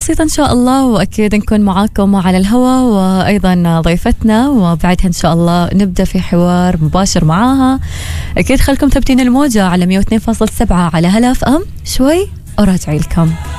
بسيطة إن شاء الله، وأكيد نكون معاكم على الهواء وأيضا ضيفتنا، وبعدها إن شاء الله نبدأ في حوار مباشر معاها. أكيد خلكم ثبتين الموجة على 102.7 على هلا FM. شوي وراجعي لكم.